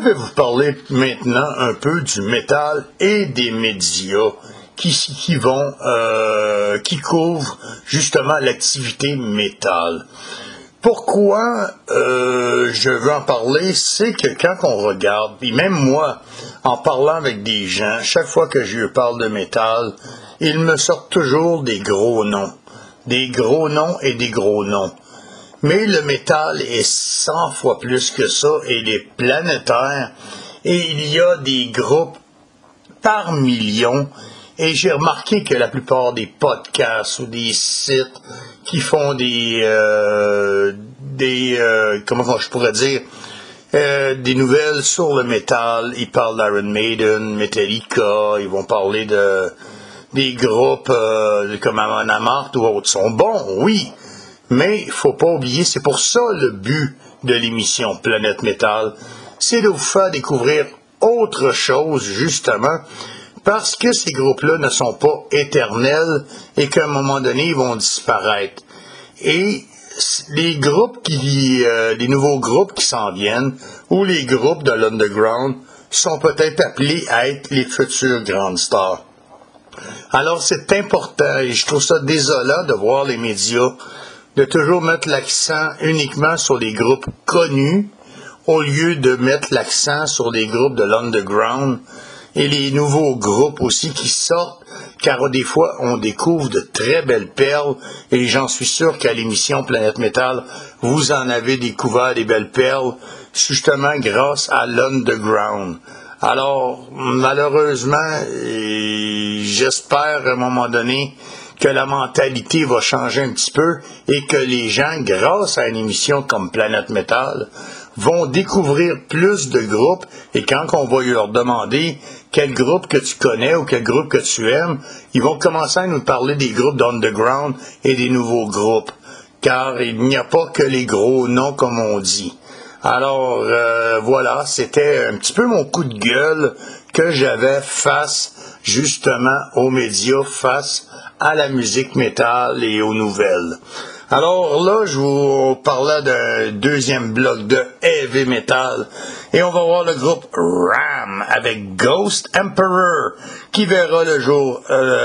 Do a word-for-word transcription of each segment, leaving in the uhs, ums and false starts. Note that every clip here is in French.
vais vous parler maintenant un peu du métal et des médias qui, qui vont, euh, qui couvrent justement l'activité métal. Pourquoi euh, je veux en parler, c'est que quand on regarde, puis même moi, en parlant avec des gens, chaque fois que je parle de métal, ils me sortent toujours des gros noms. Des gros noms et des gros noms. Mais le métal est cent fois plus que ça, et il est planétaire, et il y a des groupes par millions, et j'ai remarqué que la plupart des podcasts ou des sites qui font des, euh, des euh, comment je pourrais dire, euh, des nouvelles sur le métal, ils parlent d'Iron Maiden, Metallica, ils vont parler de des groupes euh, comme Amon Amarth ou autres, sont bons, oui, mais il faut pas oublier, c'est pour ça le but de l'émission Planète Métal, c'est de vous faire découvrir autre chose, justement, parce que ces groupes-là ne sont pas éternels et qu'à un moment donné, ils vont disparaître. Et les groupes qui, euh, les nouveaux groupes qui s'en viennent, ou les groupes de l'underground, sont peut-être appelés à être les futures grandes stars. Alors c'est important, et je trouve ça désolant de voir les médias, de toujours mettre l'accent uniquement sur les groupes connus, au lieu de mettre l'accent sur les groupes de l'underground, et les nouveaux groupes aussi qui sortent, car des fois, on découvre de très belles perles, et j'en suis sûr qu'à l'émission Planète Métal, vous en avez découvert des belles perles, justement grâce à l'underground. Alors, malheureusement, j'espère à un moment donné que la mentalité va changer un petit peu, et que les gens, grâce à une émission comme Planète Métal, vont découvrir plus de groupes, et quand on va leur demander quel groupe que tu connais ou quel groupe que tu aimes, ils vont commencer à nous parler des groupes d'underground et des nouveaux groupes, car il n'y a pas que les gros noms comme on dit. Alors euh, voilà, c'était un petit peu mon coup de gueule que j'avais face justement aux médias, face à la musique métal et aux nouvelles. Alors là, je vous parlais d'un deuxième bloc de heavy metal, et on va voir le groupe Ram avec Ghost Emperor, qui verra le jour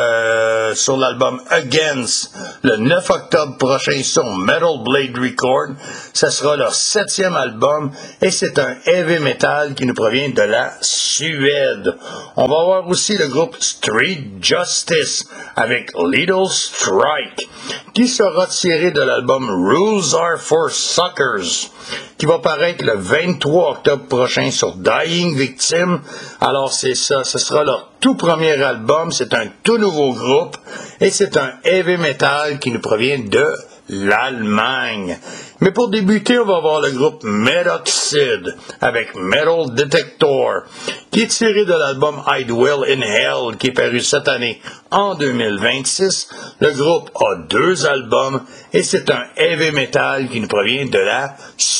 euh, sur l'album Against le neuf octobre prochain sur Metal Blade Records. Ce sera leur septième album, et c'est un heavy metal qui nous provient de la Suède. On va voir aussi le groupe Street Justice avec Little Strike, qui sera tiré de l'album Rules Are for Suckers, qui va paraître le vingt-trois octobre prochain sur Dying Victim. Alors c'est ça, ce sera leur tout premier album, c'est un tout nouveau groupe, et c'est un heavy metal qui nous provient de l'Allemagne. Mais pour débuter, on va voir le groupe Medoxid avec Metal Detector, qui est tiré de l'album I Dwell in Hell, qui est paru cette année en deux mille vingt-six. Le groupe a deux albums, et c'est un heavy metal qui nous provient de la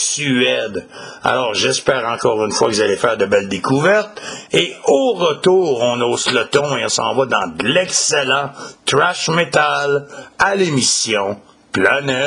Suède. Alors j'espère encore une fois que vous allez faire de belles découvertes, et au retour, on hausse le ton et on s'en va dans de l'excellent thrash metal à l'émission Planète